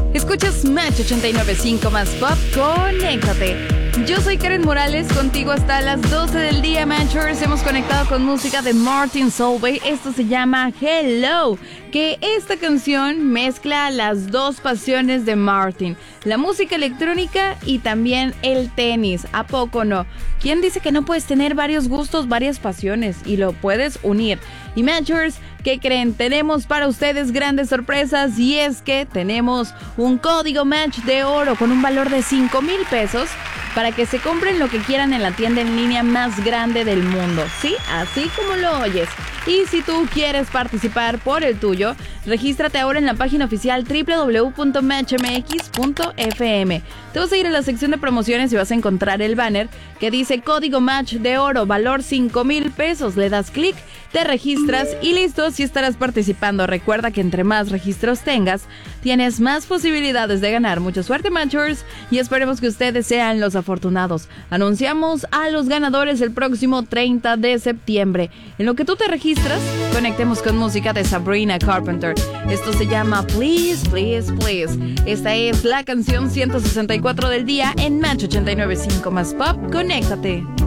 Escuchas Match 89.5 más Pop, conéctate. Yo soy Karen Morales, contigo hasta las 12 del día, Matchers. Hemos conectado con música de Martin Solveig. Esto se llama Hello, que esta canción mezcla las dos pasiones de Martin, la música electrónica y también el tenis. ¿A poco no? ¿Quién dice que no puedes tener varios gustos, varias pasiones y lo puedes unir? Y Matchers, ¿qué creen? Tenemos para ustedes grandes sorpresas, y es que tenemos un código Match de oro con un valor de 5,000 pesos para que se compren lo que quieran en la tienda en línea más grande del mundo. Sí, así como lo oyes. Y si tú quieres participar por el tuyo, regístrate ahora en la página oficial www.matchmx.fm. Te vas a ir a la sección de promociones y vas a encontrar el banner que dice código Match de oro, valor 5,000 pesos. Le das clic, te registras y listo, si estarás participando. Recuerda que entre más registros tengas, tienes más posibilidades de ganar. Mucha suerte, Matchers, y esperemos que ustedes sean los afortunados. Anunciamos a los ganadores el próximo 30 de septiembre. En lo que tú te registras, conectemos con música de Sabrina Carpenter. Esto se llama Please, Please, Please. Esta es la canción 164 del día en Match 89.5 más Pop. Conéctate.